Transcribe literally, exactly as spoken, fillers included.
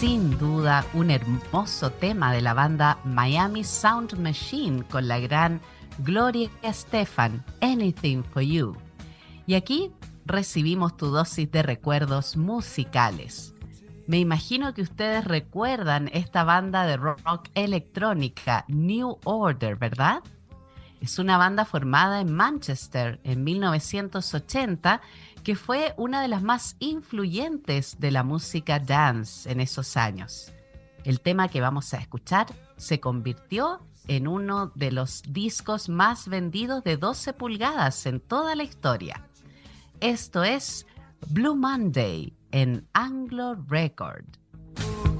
sin duda un hermoso tema de la banda Miami Sound Machine con la gran Gloria Estefan, Anything for You. Y aquí recibimos tu dosis de recuerdos musicales. Me imagino que ustedes recuerdan esta banda de rock electrónica, New Order, ¿verdad? Es una banda formada en Manchester en mil novecientos ochenta que fue una de las más influyentes de la música dance en esos años. El tema que vamos a escuchar se convirtió en uno de los discos más vendidos de doce pulgadas en toda la historia. Esto es Blue Monday en Anglo Record.